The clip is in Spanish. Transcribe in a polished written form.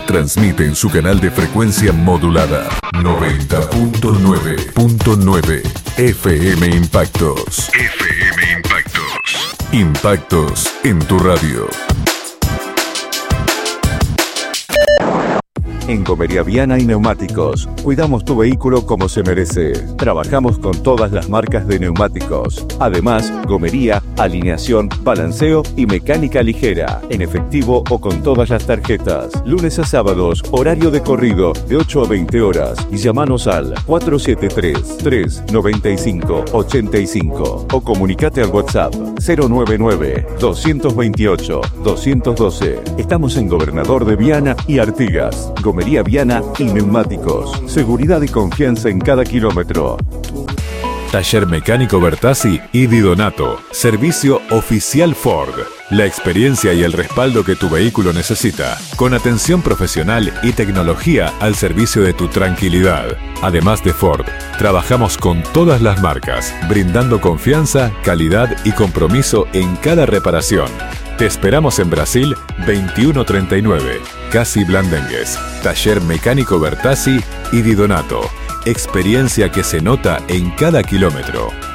Transmite en su canal de frecuencia modulada 90.9.9 FM Impactos. FM Impactos. Impactos en tu radio. En Gomería Viana y Neumáticos, cuidamos tu vehículo como se merece. Trabajamos con todas las marcas de neumáticos. Además, gomería, alineación, balanceo y mecánica ligera, en efectivo o con todas las tarjetas. Lunes a sábados, horario de corrido, de 8 a 20 horas. Y llamanos al 473-395-85 o comunicate al WhatsApp 099-228-212. Estamos en Gobernador de Viana y Artigas. Gomería Viana y Neumáticos. Seguridad y confianza en cada kilómetro. Taller Mecánico Bertazzi y Di Donato. Servicio oficial Ford. La experiencia y el respaldo que tu vehículo necesita. Con atención profesional y tecnología al servicio de tu tranquilidad. Además de Ford, trabajamos con todas las marcas, brindando confianza, calidad y compromiso en cada reparación. Te esperamos en Brasil 2139, Casi Blandengues. Taller Mecánico Bertazzi y Di Donato. Experiencia que se nota en cada kilómetro.